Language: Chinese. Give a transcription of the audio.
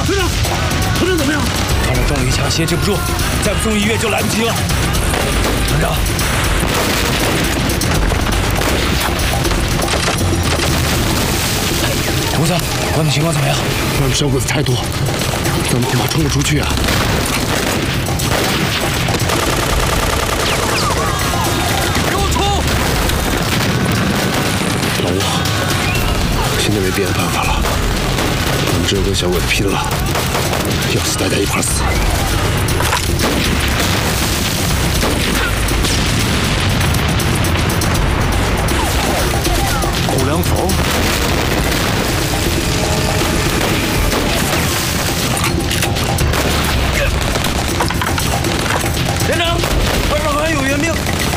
团长，团长怎么样？ 团长中了一枪，挟持不住，再不送医院就来不及了。团长，胡子，外面情况怎么样？ 外面小鬼子太多，咱们恐怕冲不出去啊！ 给我冲！ 老吴，现在没别的办法了，我们只有跟小鬼子拼了，要死大家一块死。